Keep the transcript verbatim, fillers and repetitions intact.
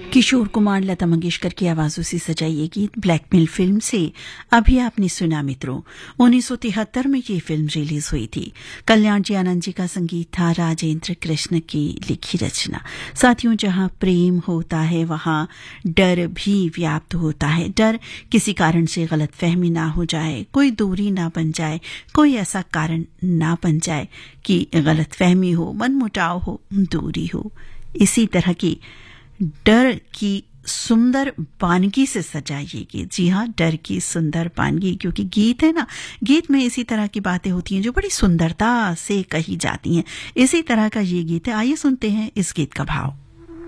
किशोर कुमार, लता मंगेशकर की आवाजों से सजाई ये गीत ब्लैकमेल फिल्म से अभी आपने सुना। मित्रों, उन्नीस सौ तिहत्तर में ये फिल्म रिलीज हुई थी। कल्याण जी आनंद जी का संगीत था, राजेंद्र कृष्ण की लिखी रचना। साथियों, जहां प्रेम होता है वहां डर भी व्याप्त होता है। डर किसी कारण से गलत फहमी ना हो जाए, कोई दूरी ना बन जाए, कोई ऐसा कारण ना बन जाए कि गलत फहमी हो, मनमुटाव हो, दूरी हो। इसी तरह की डर की सुंदर वानगी से सजाई ये गीत। जी हाँ, डर की सुंदर वानगी, क्योंकि गीत है ना, गीत में इसी तरह की बातें होती हैं जो बड़ी सुंदरता से कही जाती हैं। इसी तरह का ये गीत है। आइए सुनते हैं इस गीत का भाव।